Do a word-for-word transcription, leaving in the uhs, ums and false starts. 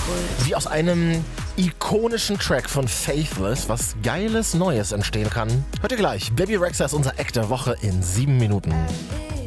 Wie aus einem ikonischen Track von Faithless was Geiles Neues entstehen kann. Hört ihr gleich. Baby Rexha ist unser Act der Woche in sieben Minuten.